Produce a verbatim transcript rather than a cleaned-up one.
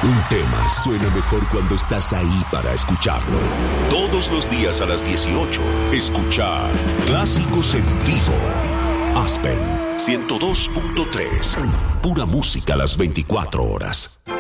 Un tema suena mejor cuando estás ahí para escucharlo. Todos los días a las dieciocho, escucha Clásicos en Vivo. Aspen ciento dos punto tres. Pura música a las veinticuatro horas.